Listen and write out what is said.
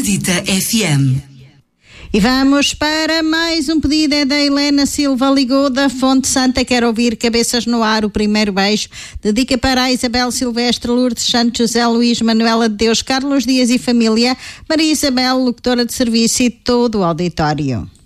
Acredita FM. E vamos para mais um pedido, é da Helena Silva, ligou da Fonte Santa, quer ouvir Cabeças no Ar, o primeiro beijo. Dedica para a Isabel Silvestre, Lourdes Santos, José Luís, Manuela de Deus, Carlos Dias e família, Maria Isabel, locutora de serviço e todo o auditório.